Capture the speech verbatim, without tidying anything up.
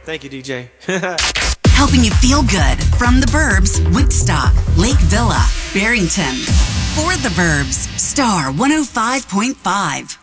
Thank you, D J. Helping you feel good from the Burbs, Woodstock, Lake Villa, Barrington. For the Burbs, Star one oh five point five.